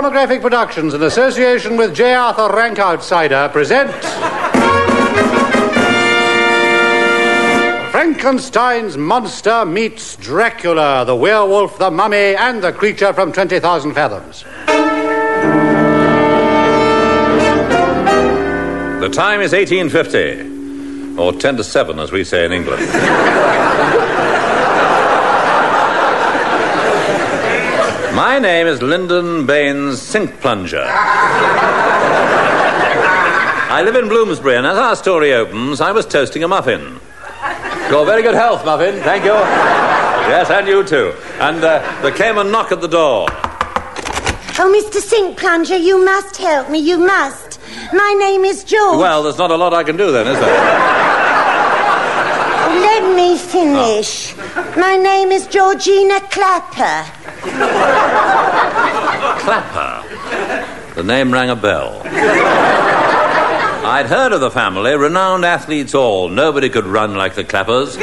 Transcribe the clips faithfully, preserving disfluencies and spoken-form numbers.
Pornographic Productions, in association with J. Arthur Rankout Cider, present... Frankenstein's Monster Meets Dracula, the werewolf, the mummy, and the creature from twenty thousand Fathoms. The time is eighteen fifty, or ten to seven, as we say in England. My name is Lyndon Baines Sink Plunger. I live in Bloomsbury, and as our story opens, I was toasting a muffin. Your very good health, Muffin. Thank you. Yes, and you too. And uh, there came a knock at the door. Oh, Mister Sink Plunger, you must help me. You must. My name is George. Well, there's not a lot I can do then, is there? Let me finish. Oh. My name is Georgina Clapper. Clapper? The name rang a bell. I'd heard of the family, renowned athletes all. Nobody could run like the Clappers.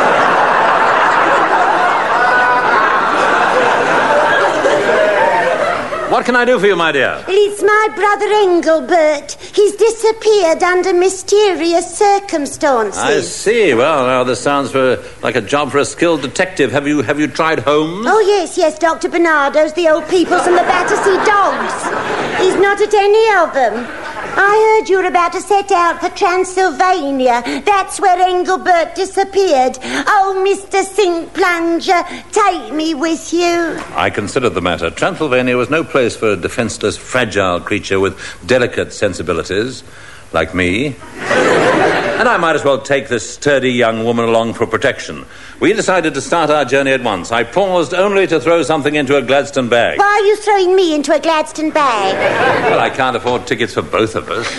What can I do for you, my dear? It's my brother Engelbert. He's disappeared under mysterious circumstances. I see. Well, now this sounds for, like a job for a skilled detective. Have you have you tried Holmes? Oh, yes, yes, Doctor Bernardo's, the Old People's, and the Battersea Dogs. He's not at any of them. I heard you were about to set out for Transylvania. That's where Engelbert disappeared. Oh, Mister Sink Plunger, take me with you. I considered the matter. Transylvania was no place for a defenseless, fragile creature with delicate sensibilities, like me. And I might as well take this sturdy young woman along for protection. We decided to start our journey at once. I paused only to throw something into a Gladstone bag. Why are you throwing me into a Gladstone bag? Well, I can't afford tickets for both of us.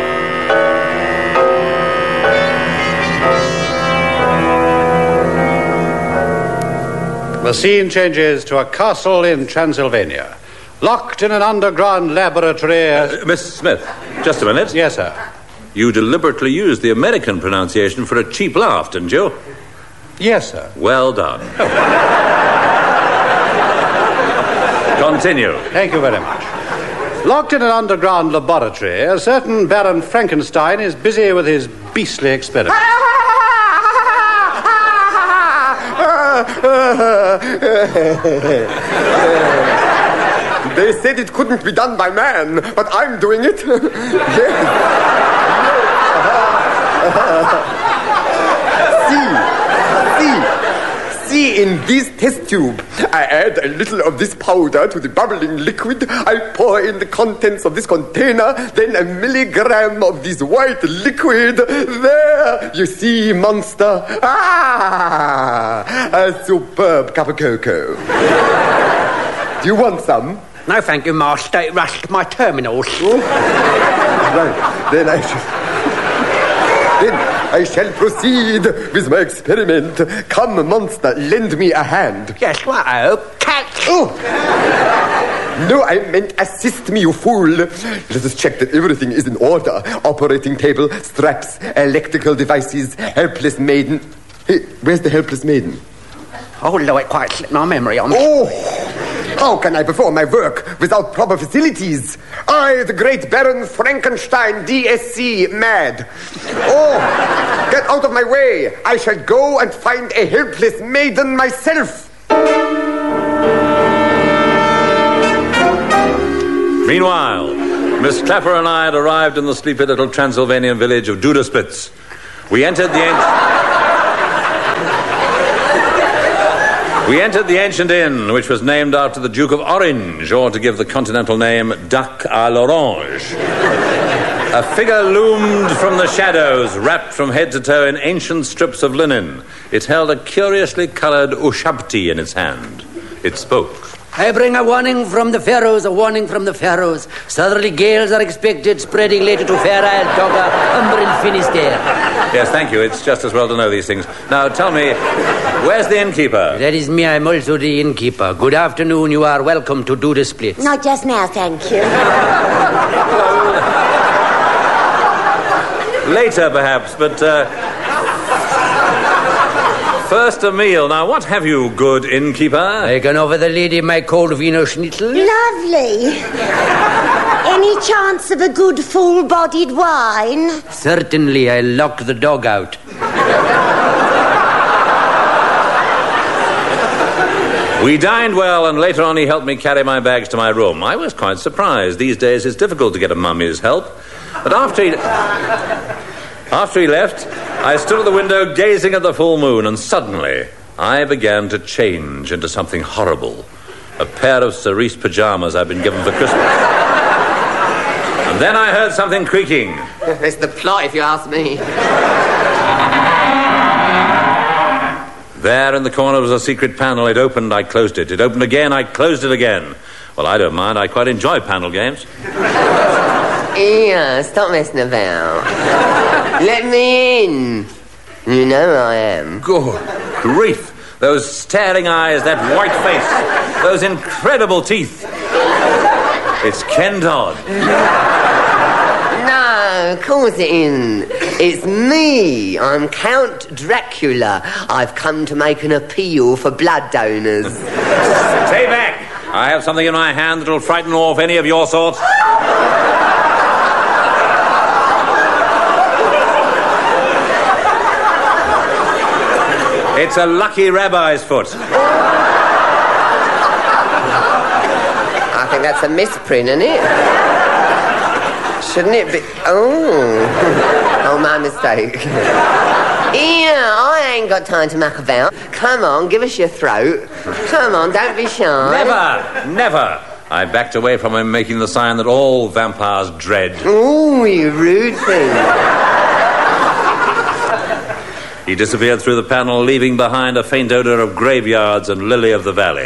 The scene changes to a castle in Transylvania. Locked in an underground laboratory... Uh, Miss Smith, just a minute. Yes, sir. You deliberately used the American pronunciation for a cheap laugh, didn't you? Yes, sir. Well done. Oh. Continue. Thank you very much. Locked in an underground laboratory, a certain Baron Frankenstein is busy with his beastly experiment. They said it couldn't be done by man, but I'm doing it. see, see, see, in this test tube, I add a little of this powder to the bubbling liquid. I pour in the contents of this container, then a milligram of this white liquid. There, you see, monster. Ah, a superb cup of cocoa. Do you want some? No, thank you, Master. It rushed my terminals. Oh. Right. Then I shall... Then I shall proceed with my experiment. Come, monster, lend me a hand. Yes, what? Oh, catch. Oh. No, I meant assist me, you fool. Let us check that everything is in order. Operating table, straps, electrical devices, helpless maiden. Hey, where's the helpless maiden? Oh, Lord, it quite slipped my memory on. Oh! How can I perform my work without proper facilities? I, the great Baron Frankenstein, D S C, mad. Oh, get out of my way. I shall go and find a helpless maiden myself. Meanwhile, Miss Clapper and I had arrived in the sleepy little Transylvanian village of Duderspitz. We entered the ancient... We entered the ancient inn, which was named after the Duke of Orange, or to give the continental name, Duck à l'Orange. A figure loomed from the shadows, wrapped from head to toe in ancient strips of linen. It held a curiously coloured ushabti in its hand. It spoke. I bring a warning from the Faroes, a warning from the Faroes. Southerly gales are expected, spreading later to Fair Isle, Dogger, Humber and Finisterre. Yes, thank you. It's just as well to know these things. Now, tell me, where's the innkeeper? That is me. I'm also the innkeeper. Good afternoon. You are welcome to Duderspitz. Not just now, thank you. Later, perhaps, but... Uh... First a meal. Now, what have you, good innkeeper? I can offer the lady my cold Wiener Schnitzel. Lovely. Any chance of a good full-bodied wine? Certainly, I locked the dog out. We dined well, and later on he helped me carry my bags to my room. I was quite surprised. These days it's difficult to get a mummy's help. But after he... After he left, I stood at the window gazing at the full moon, and suddenly I began to change into something horrible. A pair of cerise pyjamas I'd been given for Christmas. And then I heard something creaking. It's the plot, if you ask me. There in the corner was a secret panel. It opened, I closed it. It opened again, I closed it again. Well, I don't mind. I quite enjoy panel games. Yeah, stop messing about. Let me in. You know I am. Good grief. Those staring eyes, that white face, those incredible teeth. It's Ken Dodd. No, of course it isn't. It's me. I'm Count Dracula. I've come to make an appeal for blood donors. Stay back. I have something in my hand that'll frighten off any of your sorts. It's a lucky rabbi's foot. I think that's a misprint, isn't it? Shouldn't it be... Oh. Oh, my mistake. Yeah, I ain't got time to muck about. Come on, give us your throat. Come on, don't be shy. Never, never. I backed away from him, making the sign that all vampires dread. Ooh, you rude thing. He disappeared through the panel, leaving behind a faint odour of graveyards and Lily of the Valley.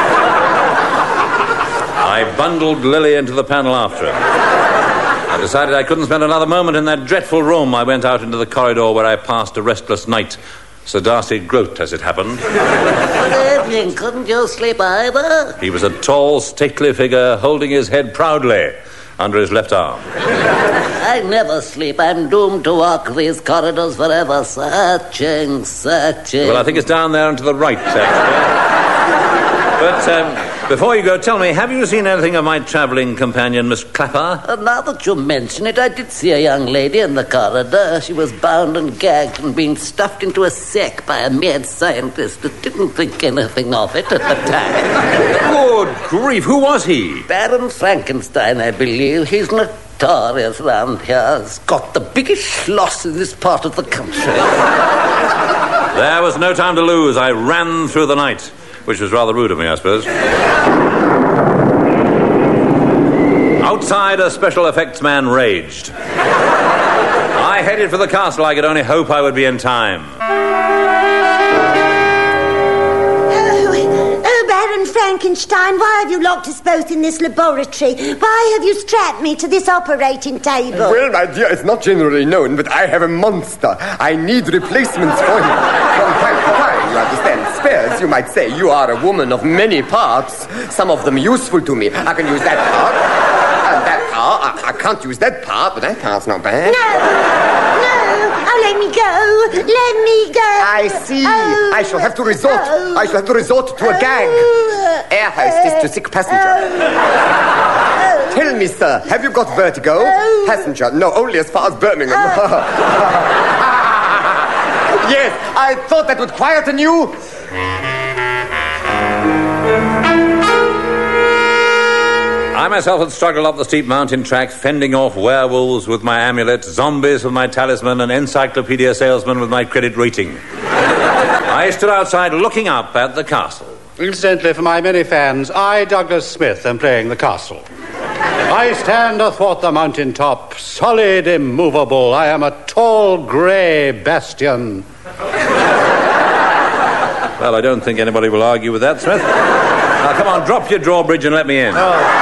I bundled Lily into the panel after him. I decided I couldn't spend another moment in that dreadful room. I went out into the corridor where I passed a restless night. Sir Darcy Groat, as it happened. Good evening. Couldn't you sleep either? He was a tall, stately figure, holding his head proudly under his left arm. I never sleep. I'm doomed to walk these corridors forever, searching, searching. Well, I think it's down there and to the right, actually. But um, before you go, tell me, have you seen anything of my travelling companion, Miss Clapper? Uh, now that you mention it, I did see a young lady in the corridor. She was bound and gagged and being stuffed into a sack by a mad scientist that didn't think anything of it at the time. Good grief, who was he? Baron Frankenstein, I believe. He's notorious round here. He's got the biggest schloss in this part of the country. There was no time to lose. I ran through the night, which was rather rude of me, I suppose. Outside, a special effects man raged. I headed for the castle. I could only hope I would be in time. Baron Frankenstein, why have you locked us both in this laboratory? Why have you strapped me to this operating table? Well, my dear, it's not generally known, but I have a monster. I need replacements for him. From time to time, you understand. Spares, you might say. You are a woman of many parts, some of them useful to me. I can use that part, and that part. I, I can't use that part, but that part's not bad. No, no. Oh, let me go. Let me go. I see. Oh, I shall have to resort. oh, I shall have to resort to a gag. oh, Air hostess to sick passenger. oh, Tell me, sir, have you got vertigo? Oh. Passenger? No, only as far as Birmingham. Yes, I thought that would quieten you. I myself had struggled up the steep mountain track, fending off werewolves with my amulet, zombies with my talisman, and encyclopedia salesman with my credit rating. I stood outside looking up at the castle. Incidentally, for my many fans, I, Douglas Smith, am playing the castle. I stand athwart the mountain top, solid, immovable. I am a tall, grey bastion. Well, I don't think anybody will argue with that, Smith. Now, come on, drop your drawbridge and let me in. Oh.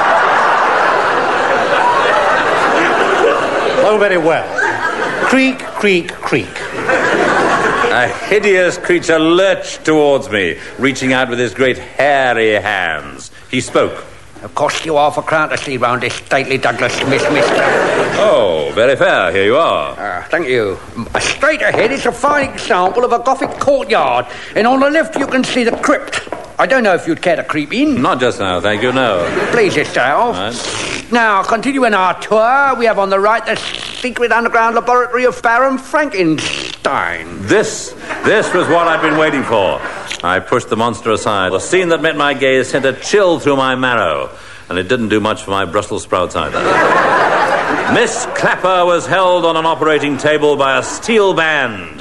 Oh, very well. Creak, creak, creak. A hideous creature lurched towards me, reaching out with his great hairy hands. He spoke. It cost you half a crown to see round this stately Douglas Smith, mister. Oh, very fair. Here you are. Uh, thank you. Uh, straight ahead is a fine example of a Gothic courtyard, and on the left you can see the crypt. I don't know if you'd care to creep in. Not just now, thank you, no. Please yourself. Right. Now, continuing our tour, we have on the right the secret underground laboratory of Baron Frankenstein. This, this was what I'd been waiting for. I pushed the monster aside. The scene that met my gaze sent a chill through my marrow, and it didn't do much for my Brussels sprouts either. Miss Clapper was held on an operating table by a steel band.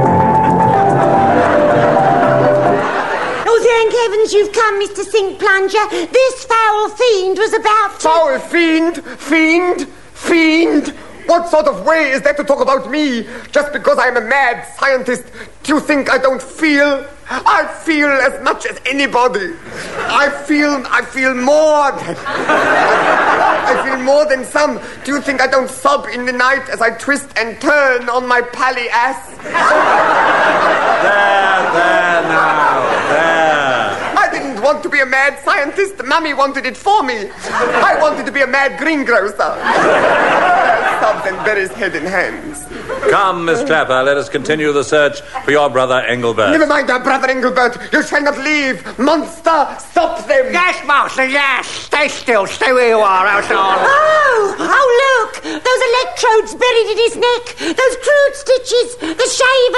Thank heavens you've come, Mister Sink Plunger. This foul fiend was about to... Foul fiend? Fiend? Fiend? What sort of way is that to talk about me? Just because I'm a mad scientist, do you think I don't feel? I feel as much as anybody. I feel, I feel more than... I feel more than some. Do you think I don't sob in the night as I twist and turn on my pally ass? There, there now, there. I didn't want to be a mad scientist. Mummy wanted it for me. I wanted to be a mad greengrocer. Sobbed and buried his head in hands. Come, Miss Clapper, let us continue the search for your brother Engelbert. Never mind our brother Engelbert. You shall not leave. Monster, stop them. Yes, Master, yes. Stay still. Stay where you are, outside. Oh, oh, look. Those electrodes buried in his neck. Those crude stitches. The shave